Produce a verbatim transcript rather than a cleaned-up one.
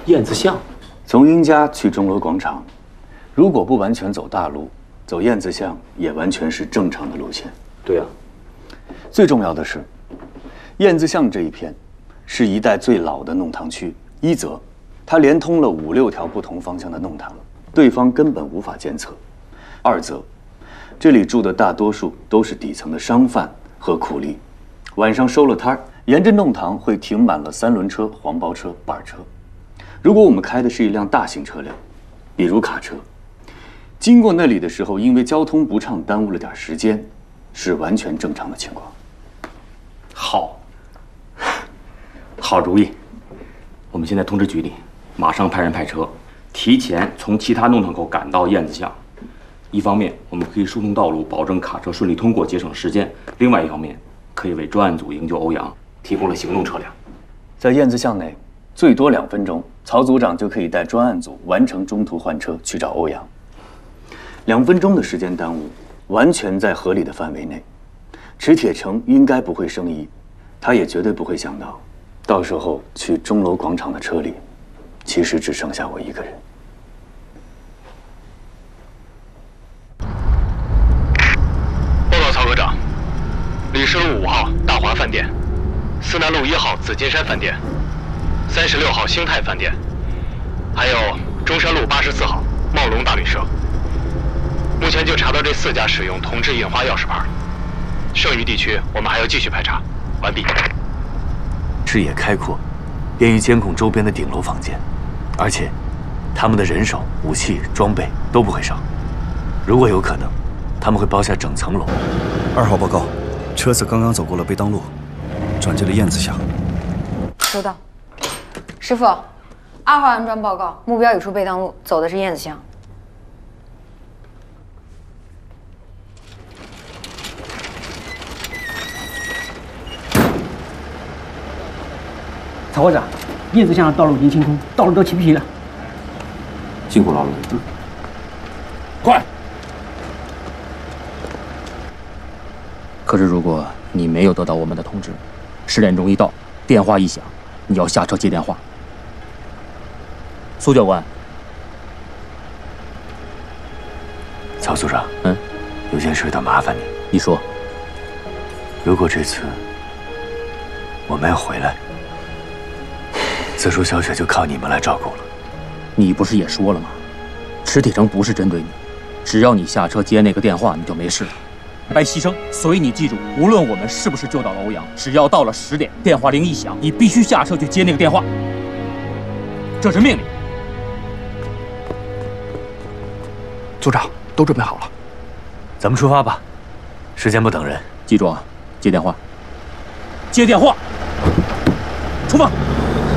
燕子巷， 从殷家去钟楼广场，如果不完全走大路，走燕子巷也完全是正常的路线。 对啊。 最重要的是，燕子巷这一片是一带最老的弄堂区。一则，它连通了五六条不同方向的弄堂，对方根本无法监测；二则，这里住的大多数都是底层的商贩和苦力，晚上收了摊儿，沿着弄堂会停满了三轮车、黄包车、板车。如果我们开的是一辆大型车辆，比如卡车，经过那里的时候，因为交通不畅耽误了点时间，是完全正常的情况。 好，好主意。我们现在通知局里，马上派人派车，提前从其他弄堂口赶到燕子巷。一方面，我们可以疏通道路，保证卡车顺利通过，节省时间；另外一方面，可以为专案组营救欧阳提供了行动车辆。 在燕子巷内，最多两分钟，曹组长就可以带专案组完成中途换车去找欧阳。两分钟的时间耽误，完全在合理的范围内。池铁城应该不会生疑，他也绝对不会想到，到时候去钟楼广场的车里，其实只剩下我一个人。 报告曹科长，李氏路五号大华饭店，思南路一号紫金山饭店，三十六号兴泰饭店，还有中山路八十四号茂龙大旅社。目前就查到这四家使用同质印花钥匙牌，剩余地区我们还要继续排查。完毕。 视野开阔，便于监控周边的顶楼房间，而且他们的人手、武器、装备都不会少。如果有可能，他们会包下整层楼。 二号报告，车子刚刚走过了贝当路，转进了燕子巷。 收到。师傅，二号安装报告，目标已出贝当路，走的是燕子巷。 曹科长，燕子巷的道路已经清空，道路都漆皮了。 辛苦劳了。嗯， 快！ 可是如果你没有得到我们的通知，十点钟一到，电话一响，你要下车接电话。苏教官， 曹组长， 嗯， 有件事得麻烦你。 你说， 如果这次我们要回来，自述小雪就靠你们来照顾了。 你不是也说了吗？池铁城不是针对你，只要你下车接那个电话，你就没事了。白牺牲，所以你记住，无论我们是不是救到了欧阳，只要到了十点，电话铃一响，你必须下车去接那个电话，这是命令。 组长，都准备好了， 咱们出发吧，时间不等人。 记住啊，接电话，接电话，出发。